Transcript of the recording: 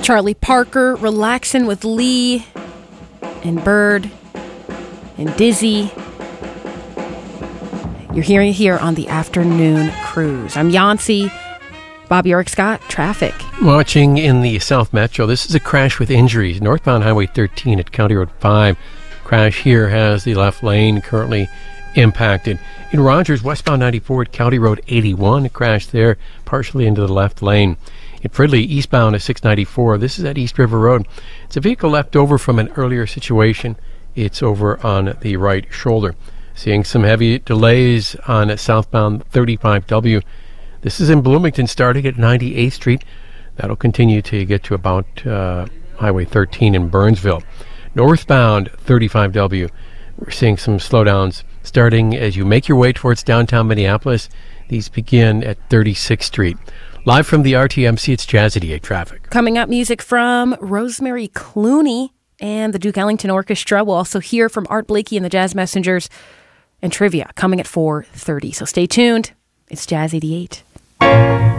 Charlie Parker relaxing with Lee and Bird and Dizzy. You're hearing it here on the Afternoon Cruise. I'm Yancey. Bobby Eric Scott, traffic. Watching in the South Metro, this is a crash with injuries. Northbound Highway 13 at County Road 5. Crash here has the left lane currently impacted. In Rogers, westbound 94 at County Road 81, a crash there, partially into the left lane. In Fridley, eastbound at 694, this is at East River Road. It's a vehicle left over from an earlier situation. It's over on the right shoulder. Seeing some heavy delays on southbound 35W. This is in Bloomington, starting at 98th Street. That'll continue till you get to about Highway 13 in Burnsville. Northbound 35W, we're seeing some slowdowns starting as you make your way towards downtown Minneapolis. These begin at 36th Street. Live from the RTMC, it's Jazz 88 Traffic. Coming up, music from Rosemary Clooney and the Duke Ellington Orchestra. We'll also hear from Art Blakey and the Jazz Messengers, and trivia coming at 4:30. So stay tuned. It's Jazz 88.